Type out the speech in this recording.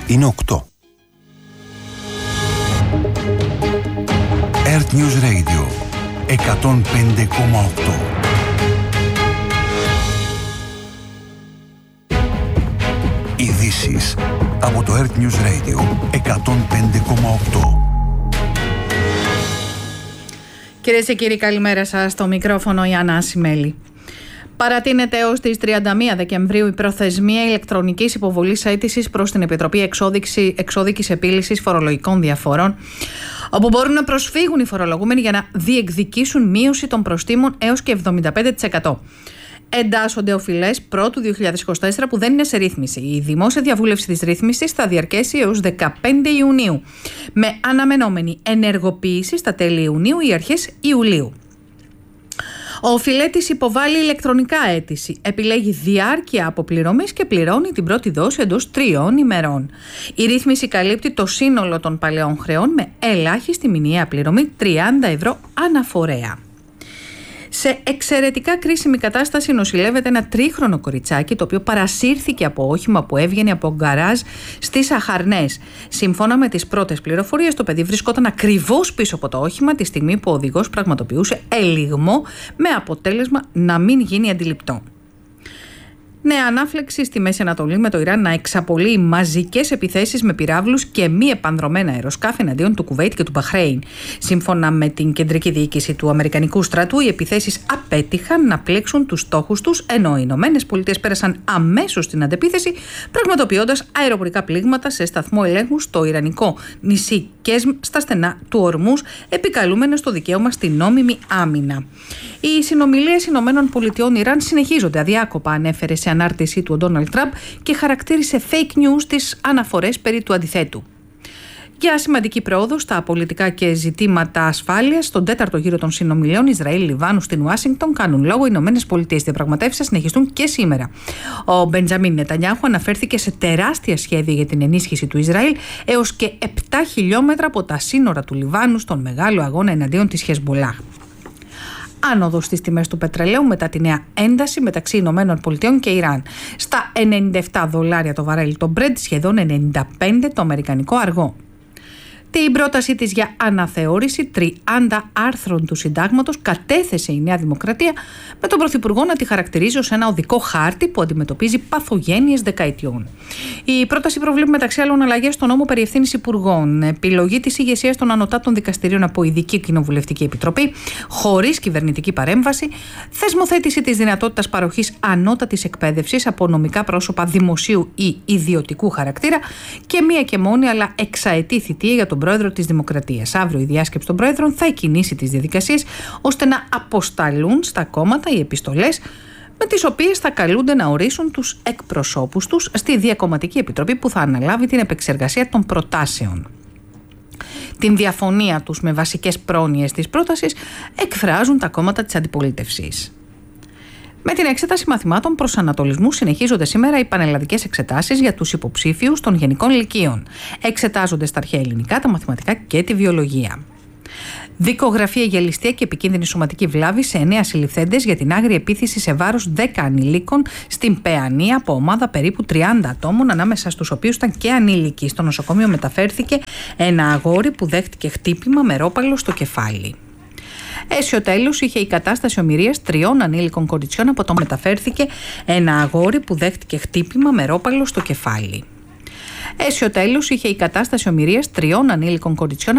Είναι 8. Earth News Radio 105,8. Ειδήσεις από το Earth News Radio 105,8. Κυρίες και κύριοι, καλημέρα σας. Στο μικρόφωνο η Άννα Ασημέλη. Παρατείνεται έως τις 31 Δεκεμβρίου η προθεσμία ηλεκτρονικής υποβολής αίτησης προς την Επιτροπή Εξώδικης Επίλυσης Φορολογικών Διαφορών, όπου μπορούν να προσφύγουν οι φορολογούμενοι για να διεκδικήσουν μείωση των προστίμων έως και 75%. Εντάσσονται οφειλές πρώτου 2024 που δεν είναι σε ρύθμιση. Η δημόσια διαβούλευση της ρύθμισης θα διαρκέσει έως 15 Ιουνίου, με αναμενόμενη ενεργοποίηση στα τέλη Ιουνίου ή αρχές Ιουλίου. Ο οφειλέτης υποβάλλει ηλεκτρονικά αίτηση, επιλέγει διάρκεια αποπληρωμής και πληρώνει την πρώτη δόση εντός 3 ημερών. Η ρύθμιση καλύπτει το σύνολο των παλαιών χρεών με ελάχιστη μηνιαία πληρωμή 30 ευρώ αναφορέα. Σε εξαιρετικά κρίσιμη κατάσταση νοσηλεύεται ένα τρίχρονο κοριτσάκι, το οποίο παρασύρθηκε από όχημα που έβγαινε από γκαράζ στις Αχαρνές. Σύμφωνα με τις πρώτες πληροφορίες, το παιδί βρισκόταν ακριβώς πίσω από το όχημα τη στιγμή που ο οδηγός πραγματοποιούσε ελιγμό, με αποτέλεσμα να μην γίνει αντιληπτό. Νέα ανάφλεξη στη Μέση Ανατολή, με το Ιράν να εξαπολύει μαζικές επιθέσεις με πυράβλους και μη επανδρωμένα αεροσκάφη εναντίον του Κουβέιτ και του Μπαχρέιν. Σύμφωνα με την κεντρική διοίκηση του Αμερικανικού στρατού, οι επιθέσεις απέτυχαν να πλήξουν τους στόχους τους, ενώ οι Ηνωμένες Πολιτείες πέρασαν αμέσως στην αντεπίθεση, πραγματοποιώντας αεροπορικά πλήγματα σε σταθμό ελέγχου στο ιρανικό νησί Κέσμ, στα στενά του Ορμούς, επικαλούμενος το δικαίωμα στην νόμιμη άμυνα. Οι συνομιλίες Ηνωμένων Πολιτειών Ιράν συνεχίζονται αδιάκοπα, ανέφερε σε ανάρτησή του ο Ντόναλντ Τραμπ και χαρακτήρισε fake news τις αναφορές περί του αντιθέτου. Για σημαντική πρόοδο στα πολιτικά και ζητήματα ασφάλειας, στον τέταρτο γύρο των συνομιλιών Ισραήλ-Λιβάνου στην Ουάσιγκτον κάνουν λόγο οι Ηνωμένες Πολιτείες. Διαπραγματεύσεις θα συνεχιστούν και σήμερα. Ο Μπεντζαμίν Νετανιάχου αναφέρθηκε σε τεράστια σχέδια για την ενίσχυση του Ισραήλ έως και 7 χιλιόμετρα από τα σύνορα του Λιβάνου στον μεγάλο αγώνα εναντίον της Χεσμπολάχ. Άνοδο στις τιμές του πετρελαίου μετά τη νέα ένταση μεταξύ Ηνωμένων Πολιτειών και Ιράν. Στα $97 το βαρέλι το Brent, σχεδόν 95 το αμερικανικό αργό. Την πρότασή της για αναθεώρηση 30 άρθρων του συντάγματος κατέθεσε η Νέα Δημοκρατία, με τον Πρωθυπουργό να τη χαρακτηρίζει ως ένα οδικό χάρτη που αντιμετωπίζει παθογένειες δεκαετιών. Η πρόταση προβλέπει μεταξύ άλλων αλλαγές στον νόμο περί ευθύνης υπουργών, επιλογή της ηγεσίας των ανωτάτων δικαστηρίων από ειδική κοινοβουλευτική επιτροπή, χωρίς κυβερνητική παρέμβαση, θεσμοθέτηση της δυνατότητας παροχής ανώτατης εκπαίδευσης από νομικά πρόσωπα δημοσίου ή ιδιωτικού χαρακτήρα και μία και μόνη αλλά εξαετή θητεία για τον πρόεδρο της Δημοκρατίας. Αύριο η διάσκεψη των πρόεδρων θα εκκινήσει τις διαδικασίες ώστε να αποσταλούν στα κόμματα οι επιστολές με τις οποίες θα καλούνται να ορίσουν τους εκπροσώπους τους στη Διακομματική Επιτροπή που θα αναλάβει την επεξεργασία των προτάσεων. Την διαφωνία τους με βασικές πρόνοιες της πρότασης εκφράζουν τα κόμματα της αντιπολίτευσης. Με την εξέταση μαθημάτων προσανατολισμού συνεχίζονται σήμερα οι πανελλαδικές εξετάσεις για τους υποψήφιους των γενικών λυκείων. Εξετάζονται στα αρχαία ελληνικά, τα μαθηματικά και τη βιολογία. Δικογραφία για ληστεία και επικίνδυνη σωματική βλάβη σε 9 συλληφθέντες για την άγρια επίθεση σε βάρος 10 ανηλίκων στην Παιανία από ομάδα περίπου 30 ατόμων, ανάμεσα στους οποίους ήταν και ανήλικοι. Στο νοσοκομείο μεταφέρθηκε ένα αγόρι που δέχτηκε χτύπημα με ρόπαλο στο κεφάλι. Αίσιο τέλος είχε η κατάσταση ομηρίας 3 ανήλικων κοριτσιών, από το μεταφέρθηκε ένα αγόρι που δέχτηκε χτύπημα με ρόπαλο στο κεφάλι. Αίσιο τέλος είχε η κατάσταση ομηρίας 3 ανήλικων κοριτσιών,